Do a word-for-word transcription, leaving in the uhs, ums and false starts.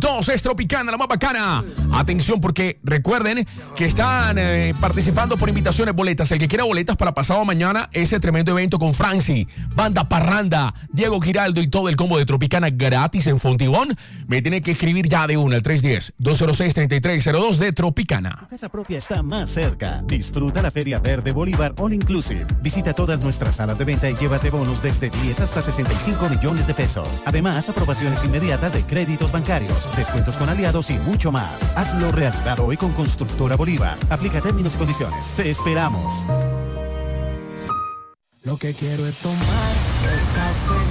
minutos, es Tropicana, la más bacana. Atención, porque recuerden que están eh, participando por invitaciones, boletas. El que quiera boletas para pasado mañana, ese tremendo evento con Franci, Banda Parranda, Diego Giraldo y todo el combo de Tropicana gratis en Fontibón, me tiene que escribir ya de una al tres uno cero, dos cero seis, tres tres cero dos de Tropicana. Tu casa propia está más cerca. Disfruta la Feria Verde Bolívar All Inclusive. Visita todas nuestras salas de venta y llévate bonos desde diez hasta sesenta y cinco millones de pesos. Además, aprobaciones inmediatas de créditos bancarios, descuentos con aliados y mucho más. Hazlo realidad hoy con Constructora Bolívar. Aplica términos y condiciones. Te esperamos. Lo que quiero es tomar el café.